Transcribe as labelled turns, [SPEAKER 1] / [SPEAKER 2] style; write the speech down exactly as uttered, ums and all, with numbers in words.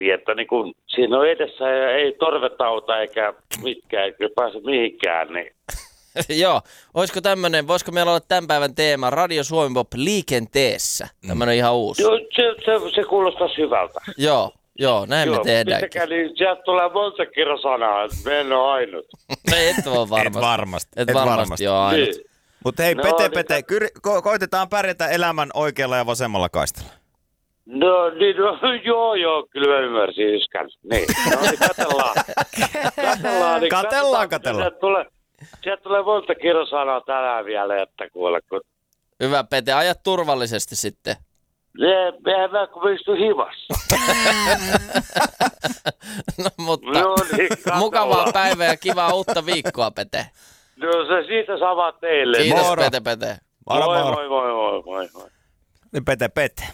[SPEAKER 1] että niin kun siinä on edessä ja ei torvetauta eikä mitkään, eikä pääse mihinkään, niin...
[SPEAKER 2] Joo, olisiko tämmönen, voisiko meillä olla tämän päivän teema Radio Suomi Pop liikenteessä? Tämmönen ihan uusi.
[SPEAKER 1] Joo, se, se, se kuulostaa hyvältä.
[SPEAKER 2] Joo, joo, näin
[SPEAKER 1] joo,
[SPEAKER 2] me tehdään.
[SPEAKER 1] Joo, niin sieltä tulee monta kirjosanaa, että me en ole ainut.
[SPEAKER 2] Et ole varmasti.
[SPEAKER 3] Et varmasti.
[SPEAKER 2] Et, et varmasti, varmasti ole ainut. Niin.
[SPEAKER 3] Mutta hei,
[SPEAKER 1] no,
[SPEAKER 3] Pete,
[SPEAKER 1] niin,
[SPEAKER 3] Pete, kyri, ko- koitetaan pärjätä elämän oikealla ja vasemmalla kaistalla.
[SPEAKER 1] No niin, no, joo, joo, kyllä mä ymmärsin yskän. Niin, no niin, katellaan. Katellaan, niin
[SPEAKER 3] katellaan, katellaan.
[SPEAKER 1] Sieltä tulee, sieltä tulee monta kirjosanaa tänään vielä, että kuule, kun...
[SPEAKER 2] Hyvä, Pete, aja turvallisesti sitten.
[SPEAKER 1] Ne, eihän mä kun istu himassa.
[SPEAKER 2] No, mutta
[SPEAKER 1] no niin,
[SPEAKER 2] mukavaa päivää ja kivaa uutta viikkoa, Pete.
[SPEAKER 1] No se siitä sama teille.
[SPEAKER 2] Kiitos,
[SPEAKER 3] Moro.
[SPEAKER 2] Pete, Pete.
[SPEAKER 3] Moro,
[SPEAKER 1] moi,
[SPEAKER 3] moro.
[SPEAKER 1] moi, moi, moi, moi, moi.
[SPEAKER 3] Niin Pete, Pete.